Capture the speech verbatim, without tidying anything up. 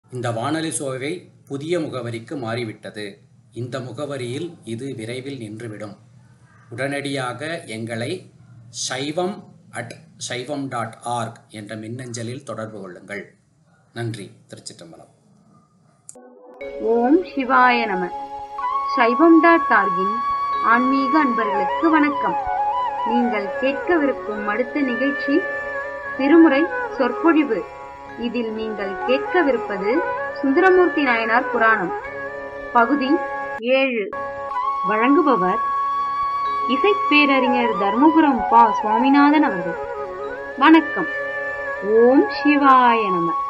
இந்த வானொலி சோவை புதிய முகவரிக்கு மாறிவிட்டது. இந்த முகவரியில் இது விரைவில் நின்றுவிடும். உடனடியாக எங்களை சைவம் அட் சைவம் டாட் ஆர்க் என்ற மின்னஞ்சலில் தொடர்பு கொள்ளுங்கள். நன்றி. திருச்சிற்றம்பலம். ஓம் சிவாய நம. சைவம் டாட் ஆர்கின் ஆன்மீக அன்பர்களுக்கு வணக்கம். நீங்கள் கேட்கவிருக்கும் அடுத்த நிகழ்ச்சி திருமுறை சொற்பொழிவு. இதில் நீங்கள் கேட்கவிருப்பது சுந்தரமூர்த்தி நாயனார் புராணம் பகுதி ஏழு. வழங்குபவர் இசைப்பேரறிஞர் தர்மபுரம் பா சுவாமிநாதன் அவர்கள். வணக்கம். ஓம் சிவாய நம.